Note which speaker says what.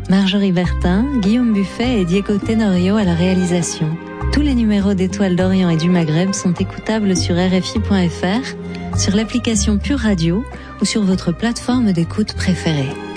Speaker 1: Marjorie Bertin, Guillaume Buffet et Diego Tenorio à la réalisation. Tous les numéros d'Étoile d'Orient et du Maghreb sont écoutables sur RFI.fr, sur l'application Pure Radio ou sur votre plateforme d'écoute préférée.